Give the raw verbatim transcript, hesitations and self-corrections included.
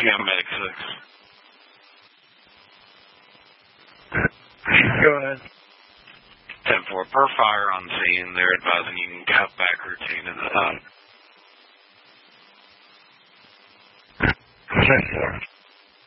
Yeah, Medic six. Go ahead. ten four, per fire on scene. They're advising you can cut back routine in the time. ten four.